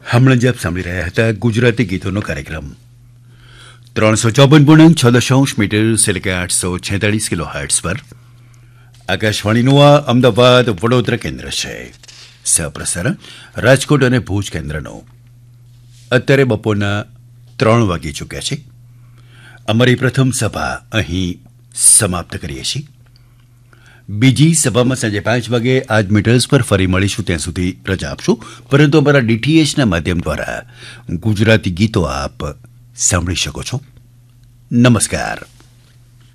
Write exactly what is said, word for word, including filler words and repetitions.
હમણાં જ આપ સાંભળી રહ્યા હતા ગુજરાતી ગીતોનો કાર્યક્રમ ત્રણસો ચોપન પૂર્ણાંક છ દશાંશ મીટર એટલે કે આઠસો છેતાળીસ કિલો હર્ટ્ઝ પર આકાશવાણીનું આ અમદાવાદ વડોદરા કેન્દ્ર છે. સહપ્રસારણ રાજકોટ અને ભુજ કેન્દ્રનો. અત્યારે બપોરના ત્રણ વાગી ચૂક્યા છે. અમારી પ્રથમ સભા અહીં સમાપ્ત કરીએ છીએ. બીજી સભામાં સાંજે પાંચ વાગે આજ મીટર્સ પર ફરી મળીશું. ત્યાં સુધી રજા આપશું, પરંતુ અમારા ડીટીએચના માધ્યમ દ્વારા ગુજરાતી ગીતો આપ સાંભળી શકો છો. નમસ્કાર.